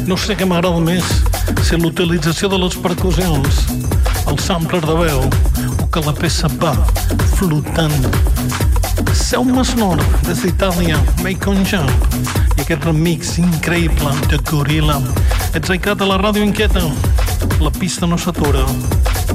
No sé què m'agrada més, si l'utilització de les percussions, el sampler de veu, o que la peça va flotant. Seu Masnor, des d'Itàlia, Make on Jump, i aquest remix increïble de Gorilla. Ets aicat a la ràdio inquieta, la pista no s'atura.